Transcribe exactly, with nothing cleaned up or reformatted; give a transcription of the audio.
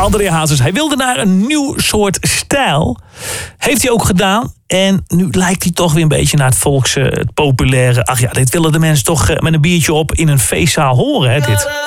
André Hazes, hij wilde naar een nieuw soort stijl. Heeft hij ook gedaan. En nu lijkt hij toch weer een beetje naar het volks, het populaire. Ach ja, dit willen de mensen toch met een biertje op in een feestzaal horen, hè, dit.